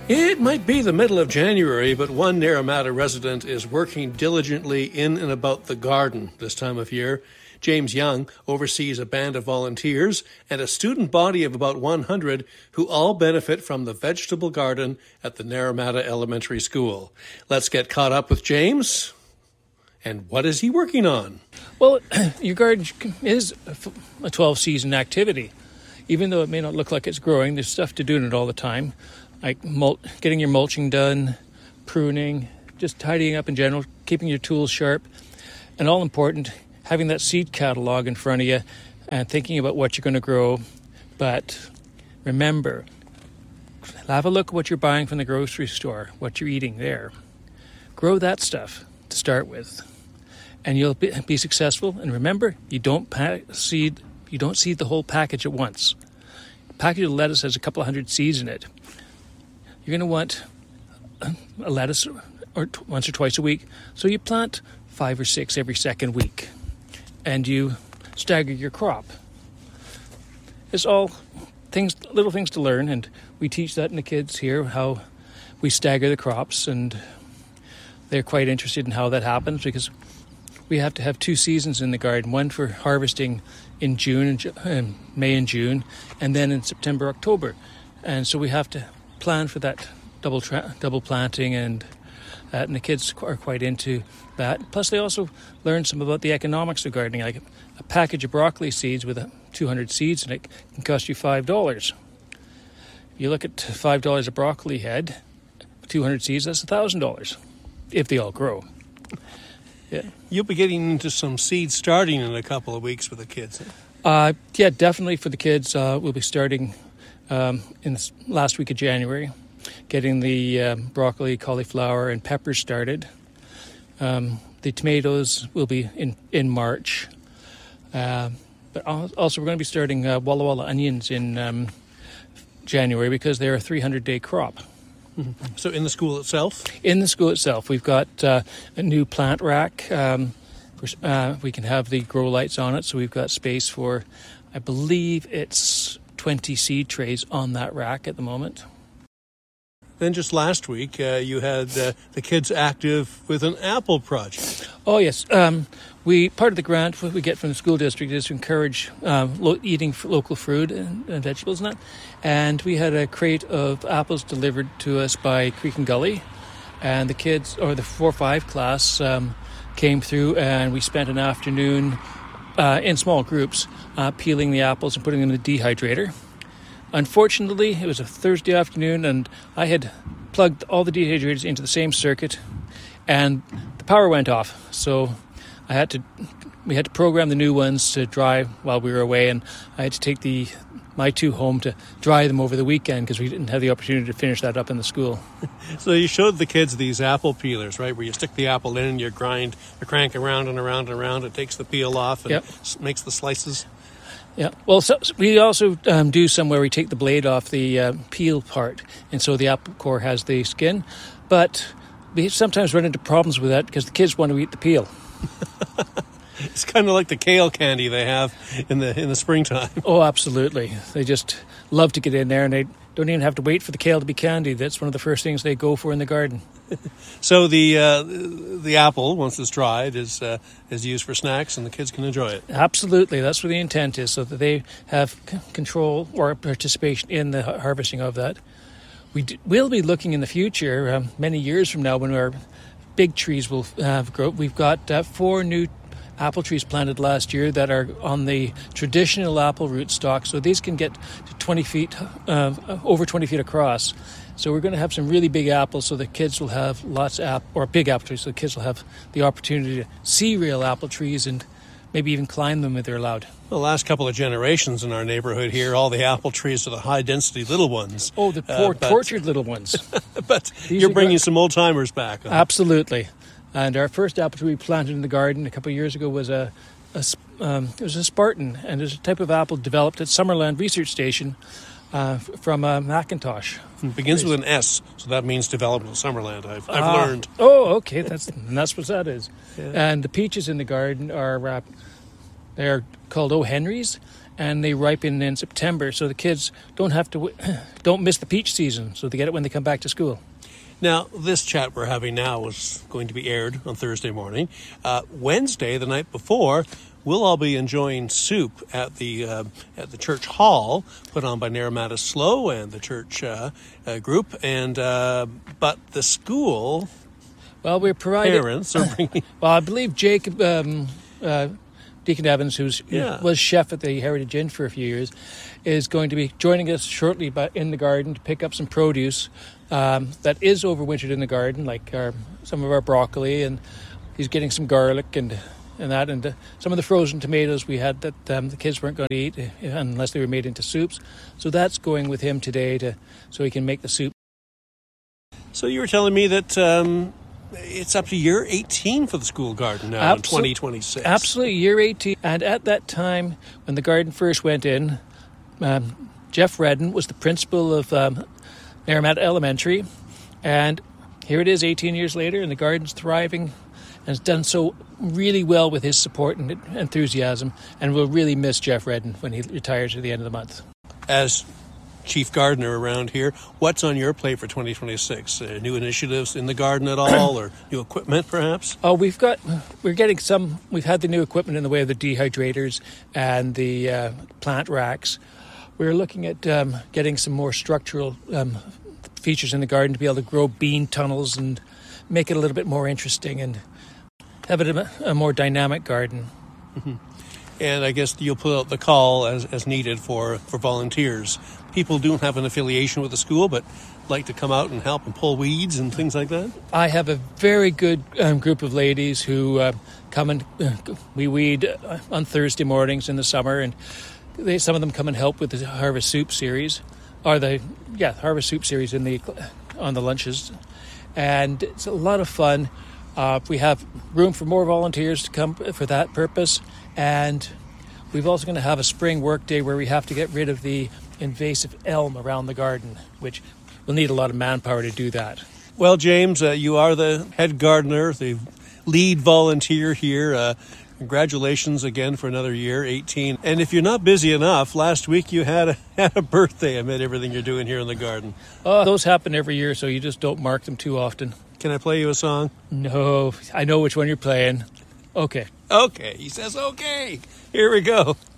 It might be the middle of January, but one Naramata resident is working diligently in and about the garden this time of year. James Young oversees a band of volunteers and a student body of about 100 who all benefit from the vegetable garden at the Naramata Elementary School. Let's get caught up with James. And what is he working on? Well, your garden is a 12-season activity. Even though it may not look like it's growing, there's stuff to do in it all the time. Like getting your mulching done, pruning, just tidying up in general, keeping your tools sharp, and all important, having that seed catalog in front of you and thinking about what you're going to grow. But remember, have a look at what you're buying from the grocery store, what you're eating there. Grow that stuff to start with, and you'll be successful. And remember, you don't seed the whole package at once. A package of lettuce has a couple of hundred seeds in it. You're going to want a lettuce once or twice a week, so you plant 5 or 6 every second week, and you stagger your crop. It's all little things to learn, and we teach that in the kids here, how we stagger the crops, and they're quite interested in how that happens, because we have to have 2 seasons in the garden, one for harvesting in May and June, and then in September, October. And so we have to plan for that double planting, and the kids are quite into that. Plus, they also learn some about the economics of gardening. Like a package of broccoli seeds with 200 seeds in it can cost you $5. If you look at $5 a broccoli head, 200 seeds, that's $1,000 if they all grow. Yeah. You'll be getting into some seeds starting in a couple of weeks with the kids. Yeah, definitely for the kids. We'll be starting in the last week of January, getting the broccoli, cauliflower, and peppers started. The tomatoes will be in March. But also we're going to be starting Walla Walla onions in January, because they're a 300-day crop. Mm-hmm. So in the school itself? In the school itself. We've got a new plant rack. We can have the grow lights on it, so we've got space for, I believe it's 20 seed trays on that rack at the moment. Then just last week, you had the kids active with an apple project. Oh, yes. Part of the grant we get from the school district is to encourage eating local fruit and vegetables and that. And we had a crate of apples delivered to us by Creek and Gully. And the kids, or the 4-5 class, came through, and we spent an afternoon in small groups peeling the apples and putting them in the dehydrator. Unfortunately, it was a Thursday afternoon, and I had plugged all the dehydrators into the same circuit, and the power went off. So we had to program the new ones to dry while we were away, and I had to take my 2 home to dry them over the weekend, because we didn't have the opportunity to finish that up in the school. So you showed the kids these apple peelers, right, where you stick the apple in and you crank around and around and around. It takes the peel off and makes the slices. Yeah, well, so we also do some where we take the blade off the peel part, and so the apple core has the skin. But we sometimes run into problems with that because the kids want to eat the peel. It's kind of like the kale candy they have in the springtime. Oh, absolutely. They just love to get in there, and they don't even have to wait for the kale to be candied. That's one of the first things they go for in the garden. So the apple, once it's dried, is used for snacks, and the kids can enjoy it. Absolutely, that's what the intent is, so that they have control or participation in the harvesting of that. We'll be looking in the future, many years from now, when our big trees will have grown. We've got 4 new apple trees planted last year that are on the traditional apple rootstock, so these can get to 20 feet, over 20 feet across. So we're going to have some really big apples, so the kids will have big apple trees, so the kids will have the opportunity to see real apple trees and maybe even climb them if they're allowed. The last couple of generations in our neighborhood here, all the apple trees are the high-density little ones. Oh, the poor tortured little ones. But you're bringing some old-timers back. Huh? Absolutely. And our first apple tree we planted in the garden a couple of years ago was a Spartan, and it's a type of apple developed at Summerland Research Station from Macintosh. It begins with an S, so that means development at Summerland. I've learned. Oh, okay, that's what that is. Yeah. And the peaches in the garden are they're called O. Henrys, and they ripen in September. So the kids don't miss the peach season, so they get it when they come back to school. Now, this chat we're having now is going to be aired on Thursday morning. Wednesday, the night before, we'll all be enjoying soup at the church hall put on by Naramata Slow and the church group. And but the school we're providing parents are bringing. Well, I believe Jacob Deacon Evans, who was chef at the Heritage Inn for a few years, is going to be joining us shortly in the garden to pick up some produce that is overwintered in the garden, like some of our broccoli, and he's getting some garlic and some of the frozen tomatoes we had that the kids weren't going to eat unless they were made into soups. So that's going with him today so he can make the soup. So you were telling me that it's up to year 18 for the school garden now in 2026. Absolutely, year 18. And at that time, when the garden first went in, Jeff Redden was the principal of Naramata Elementary. And here it is 18 years later, and the garden's thriving and has done so really well with his support and enthusiasm. And we'll really miss Jeff Redden when he retires at the end of the month. As chief gardener around here, what's on your plate for 2026? New initiatives in the garden at all, or new equipment perhaps? Oh, we've had the new equipment in the way of the dehydrators and the plant racks. We're looking at getting some more structural features in the garden to be able to grow bean tunnels and make it a little bit more interesting and have it a more dynamic garden. Mm-hmm. And I guess you'll put out the call as needed for volunteers. People don't have an affiliation with the school, but like to come out and help and pull weeds and things like that? I have a very good group of ladies who come and we weed on Thursday mornings in the summer, and some of them come and help with the Harvest Soup series, Harvest Soup series on the lunches, and it's a lot of fun. We have room for more volunteers to come for that purpose, and we've also going to have a spring work day where we have to get rid of the invasive elm around the garden, which we'll need a lot of manpower to do that. Well, James, you are the head gardener, the lead volunteer here. Congratulations again for another year, 18. And if you're not busy enough, last week you had a birthday amid everything you're doing here in the garden. Those happen every year, so you just don't mark them too often. Can I play you a song? No, I know which one you're playing. Okay. Okay, he says okay. Here we go.